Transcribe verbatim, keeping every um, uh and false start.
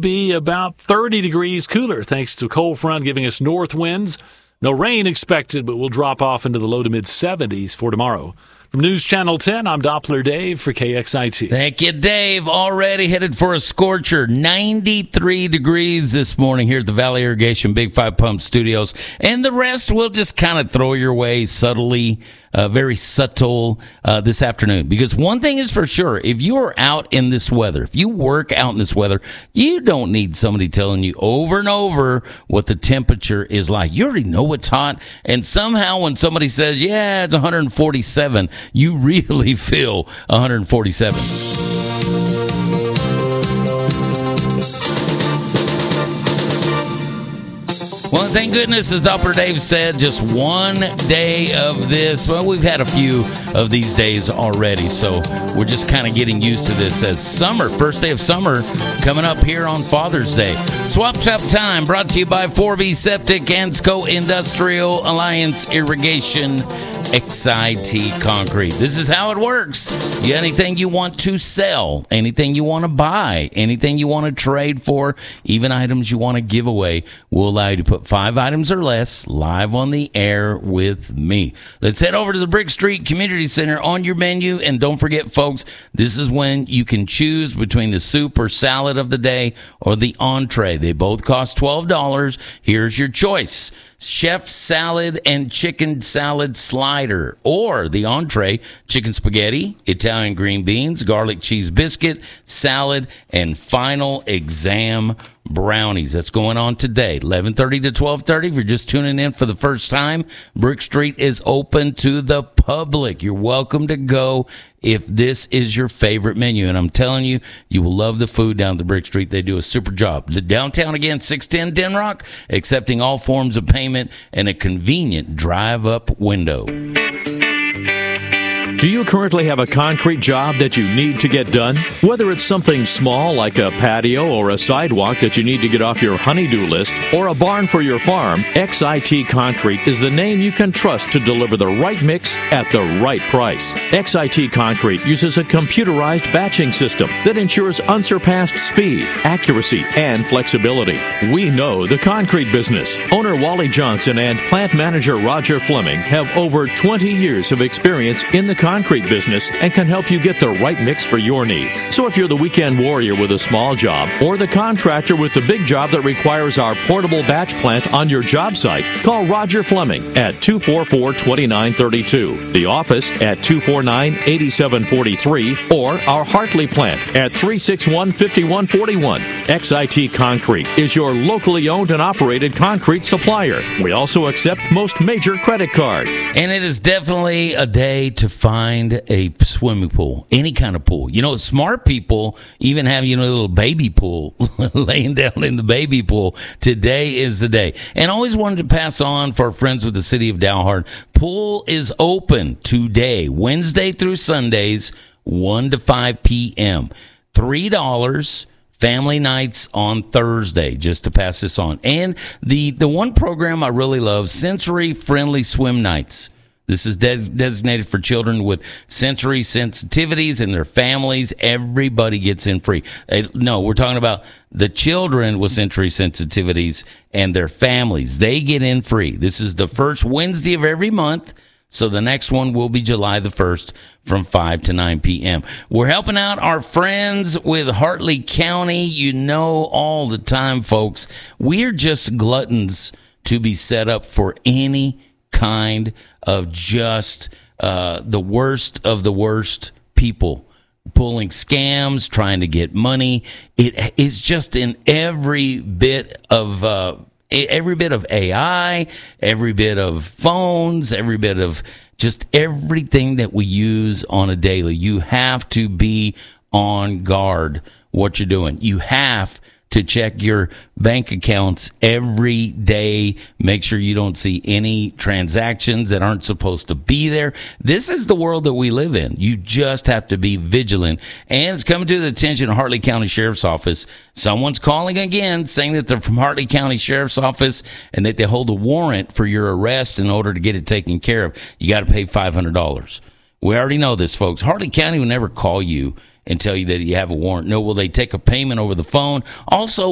be about thirty degrees cooler thanks to cold front giving us north winds. No rain expected, but we'll drop off into the low to mid seventies for tomorrow. From News Channel ten, I'm Doppler Dave for K X I T. Thank you, Dave. Already headed for a scorcher. ninety-three degrees this morning here at the Valley Irrigation Big Five Pump Studios. And the rest we'll just kind of throw your way subtly, uh, very subtle uh, this afternoon. Because one thing is for sure, if you are out in this weather, if you work out in this weather, you don't need somebody telling you over and over what the temperature is like. You already know it's hot. And somehow when somebody says, yeah, it's one hundred forty-seven, you really feel one hundred forty-seven. Well, thank goodness, as Doppler Dave said, just one day of this. Well, we've had a few of these days already, so we're just kind of getting used to this as summer, first day of summer coming up here on Father's Day. Swap Shop Time brought to you by four B Septic and SCO Industrial Alliance Irrigation X I T Concrete. This is how it works. You anything you want to sell, anything you want to buy, anything you want to trade for, even items you want to give away, we'll allow you to put five items or less live on the air with me. Let's head over to the Brick Street Community Center on your menu. And don't forget, folks, this is when you can choose between the soup or salad of the day or the entree. They both cost twelve dollars. Here's your choice: chef salad and chicken salad slider, or the entree, chicken spaghetti, Italian green beans, garlic cheese biscuit, salad, and final exam brownies. That's going on today, eleven thirty to twelve thirty. If you're just tuning in for the first time, Brick Street is open to the public. You're welcome to go if this is your favorite menu. And I'm telling you, you will love the food down at the Brick Street. They do a super job. The downtown, again, six ten Denrock, accepting all forms of payment and a convenient drive-up window. Do you currently have a concrete job that you need to get done? Whether it's something small like a patio or a sidewalk that you need to get off your honey-do list, or a barn for your farm, X I T Concrete is the name you can trust to deliver the right mix at the right price. X I T Concrete uses a computerized batching system that ensures unsurpassed speed, accuracy, and flexibility. We know the concrete business. Owner Wally Johnson and plant manager Roger Fleming have over twenty years of experience in the concrete concrete business and can help you get the right mix for your needs. So if you're the weekend warrior with a small job or the contractor with the big job that requires our portable batch plant on your job site, call Roger Fleming at two four four, two nine three two, the office at two four nine, eight seven four three, or our Hartley plant at three six one, five one four one. X I T Concrete is your locally owned and operated concrete supplier. We also accept most major credit cards. And it is definitely a day to find a swimming pool, any kind of pool. You know, smart people even have, you know, a little baby pool laying down in the baby pool. Today is the day. And I always wanted to pass on for our friends with the city of Dalhart. Pool is open today, Wednesday through Sundays, one to five p.m. three dollars. Family nights on Thursday, just to pass this on. And the, the one program I really love, Sensory Friendly Swim Nights. This is de- designated for children with sensory sensitivities and their families. Everybody gets in free. Uh, no, we're talking about the children with sensory sensitivities and their families. They get in free. This is the first Wednesday of every month. So the next one will be July the first from five to nine p.m. We're helping out our friends with Hartley County. You know, all the time, folks, we're just gluttons to be set up for any kind of just uh, the worst of the worst people pulling scams, trying to get money. It is just in every bit of uh, every bit of A I, every bit of phones, every bit of just everything that we use on a daily. You have to be on guard what you're doing. You have to check your bank accounts every day. Make sure you don't see any transactions that aren't supposed to be there. This is the world that we live in. You just have to be vigilant. And it's coming to the attention of Hartley County Sheriff's Office. Someone's calling again saying that they're from Hartley County Sheriff's Office and that they hold a warrant for your arrest in order to get it taken care of. You got to pay five hundred dollars. We already know this, folks. Hartley County will never call you and tell you that you have a warrant. No, will they take a payment over the phone? Also,